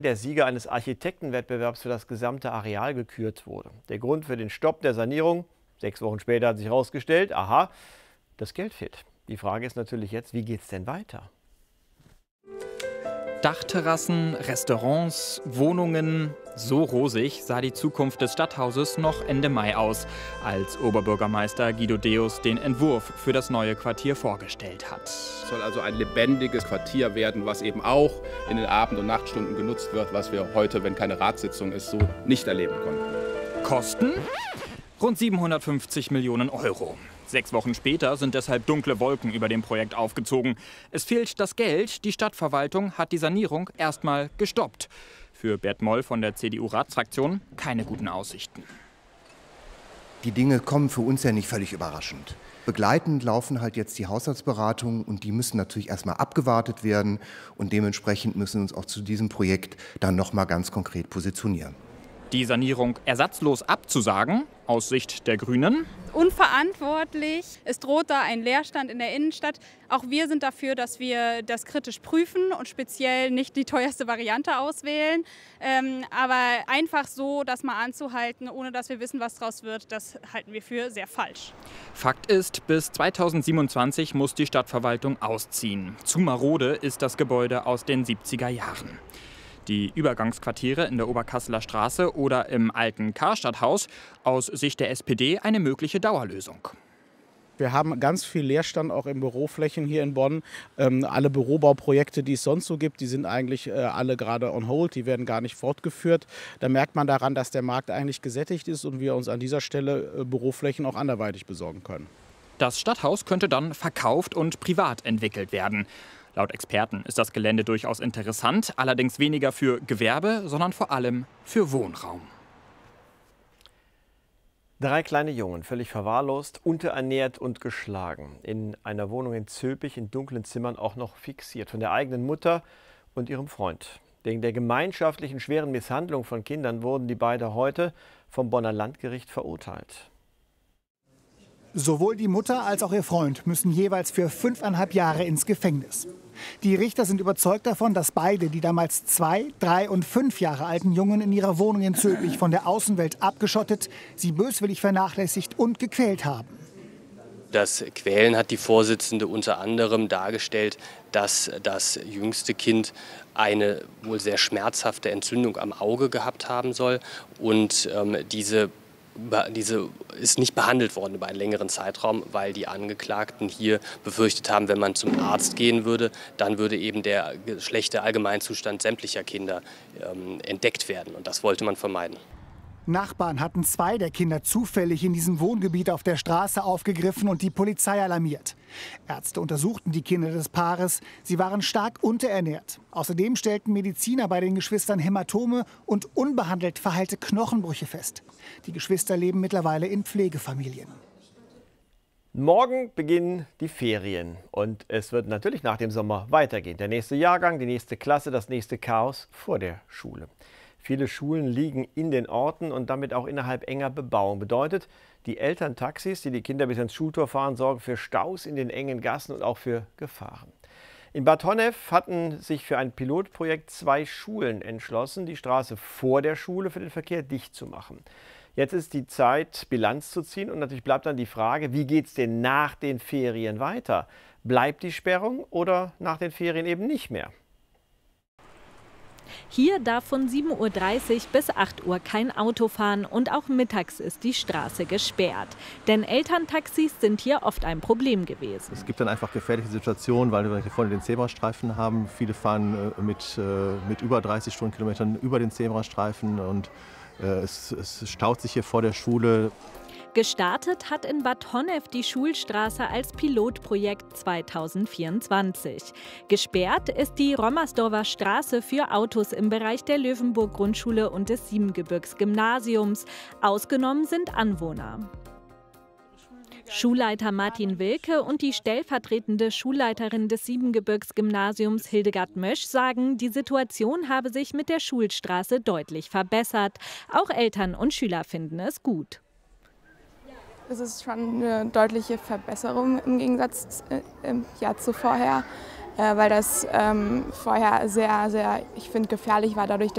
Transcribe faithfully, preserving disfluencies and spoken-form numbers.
Der Sieger eines Architektenwettbewerbs für das gesamte Areal gekürt wurde. Der Grund für den Stopp der Sanierung, sechs Wochen später hat sich herausgestellt, aha, das Geld fehlt. Die Frage ist natürlich jetzt, wie geht es denn weiter? Dachterrassen, Restaurants, Wohnungen. So rosig sah die Zukunft des Stadthauses noch Ende Mai aus, als Oberbürgermeister Guido Deus den Entwurf für das neue Quartier vorgestellt hat. Es soll also ein lebendiges Quartier werden, was eben auch in den Abend- und Nachtstunden genutzt wird, was wir heute, wenn keine Ratssitzung ist, so nicht erleben konnten. Kosten? Rund siebenhundertfünfzig Millionen Euro. Sechs Wochen später sind deshalb dunkle Wolken über dem Projekt aufgezogen. Es fehlt das Geld. Die Stadtverwaltung hat die Sanierung erstmal gestoppt. Für Bert Moll von der C D U-Ratsfraktion keine guten Aussichten. Die Dinge kommen für uns ja nicht völlig überraschend. Begleitend laufen halt jetzt die Haushaltsberatungen und die müssen natürlich erstmal abgewartet werden. Und dementsprechend müssen wir uns auch zu diesem Projekt dann noch mal ganz konkret positionieren. Die Sanierung ersatzlos abzusagen, aus Sicht der Grünen? Unverantwortlich. Es droht da ein Leerstand in der Innenstadt. Auch wir sind dafür, dass wir das kritisch prüfen und speziell nicht die teuerste Variante auswählen. Ähm, aber einfach so, das mal anzuhalten, ohne dass wir wissen, was daraus wird, das halten wir für sehr falsch. Fakt ist, bis zweitausendsiebenundzwanzig muss die Stadtverwaltung ausziehen. Zu marode ist das Gebäude aus den siebziger Jahren. Die Übergangsquartiere in der Oberkasseler Straße oder im alten Karstadthaus, aus Sicht der S P D eine mögliche Dauerlösung. Wir haben ganz viel Leerstand auch in Büroflächen hier in Bonn. Ähm, alle Bürobauprojekte, die es sonst so gibt, die sind eigentlich äh, alle gerade on hold, die werden gar nicht fortgeführt. Da merkt man daran, dass der Markt eigentlich gesättigt ist und wir uns an dieser Stelle äh, Büroflächen auch anderweitig besorgen können. Das Stadthaus könnte dann verkauft und privat entwickelt werden. Laut Experten ist das Gelände durchaus interessant, allerdings weniger für Gewerbe, sondern vor allem für Wohnraum. Drei kleine Jungen, völlig verwahrlost, unterernährt und geschlagen. In einer Wohnung in Zülpich in dunklen Zimmern auch noch fixiert von der eigenen Mutter und ihrem Freund. Wegen der gemeinschaftlichen schweren Misshandlung von Kindern wurden die beiden heute vom Bonner Landgericht verurteilt. Sowohl die Mutter als auch ihr Freund müssen jeweils für fünfeinhalb Jahre ins Gefängnis. Die Richter sind überzeugt davon, dass beide die damals zwei, drei und fünf Jahre alten Jungen in ihrer Wohnung in Zülpich von der Außenwelt abgeschottet, sie böswillig vernachlässigt und gequält haben. Das Quälen hat die Vorsitzende unter anderem dargestellt, dass das jüngste Kind eine wohl sehr schmerzhafte Entzündung am Auge gehabt haben soll und ähm, diese Diese ist nicht behandelt worden über einen längeren Zeitraum, weil die Angeklagten hier befürchtet haben, wenn man zum Arzt gehen würde, dann würde eben der schlechte Allgemeinzustand sämtlicher Kinder ähm, entdeckt werden. Und das wollte man vermeiden. Nachbarn hatten zwei der Kinder zufällig in diesem Wohngebiet auf der Straße aufgegriffen und die Polizei alarmiert. Ärzte untersuchten die Kinder des Paares. Sie waren stark unterernährt. Außerdem stellten Mediziner bei den Geschwistern Hämatome und unbehandelt verheilte Knochenbrüche fest. Die Geschwister leben mittlerweile in Pflegefamilien. Morgen beginnen die Ferien und es wird natürlich nach dem Sommer weitergehen. Der nächste Jahrgang, die nächste Klasse, das nächste Chaos vor der Schule. Viele Schulen liegen in den Orten und damit auch innerhalb enger Bebauung. Bedeutet, die Elterntaxis, die die Kinder bis ins Schultor fahren, sorgen für Staus in den engen Gassen und auch für Gefahren. In Bad Honnef hatten sich für ein Pilotprojekt zwei Schulen entschlossen, die Straße vor der Schule für den Verkehr dicht zu machen. Jetzt ist die Zeit, Bilanz zu ziehen und natürlich bleibt dann die Frage, wie geht es denn nach den Ferien weiter? Bleibt die Sperrung oder nach den Ferien eben nicht mehr? Hier darf von sieben Uhr dreißig bis acht Uhr kein Auto fahren und auch mittags ist die Straße gesperrt. Denn Elterntaxis sind hier oft ein Problem gewesen. Es gibt dann einfach gefährliche Situationen, weil wir hier vorne den Zebrastreifen haben. Viele fahren mit, mit über dreißig Stundenkilometern über den Zebrastreifen und es, es staut sich hier vor der Schule. Gestartet hat in Bad Honnef die Schulstraße als Pilotprojekt zweitausendvierundzwanzig. Gesperrt ist die Rommersdorfer Straße für Autos im Bereich der Löwenburg-Grundschule und des Siebengebirgs-Gymnasiums. Ausgenommen sind Anwohner. Schulleiter Martin Wilke und die stellvertretende Schulleiterin des Siebengebirgs-Gymnasiums Hildegard Mösch sagen, die Situation habe sich mit der Schulstraße deutlich verbessert. Auch Eltern und Schüler finden es gut. Es ist schon eine deutliche Verbesserung im Gegensatz äh, im Jahr zuvor, äh, weil das ähm, vorher sehr, sehr, ich finde, gefährlich war, dadurch,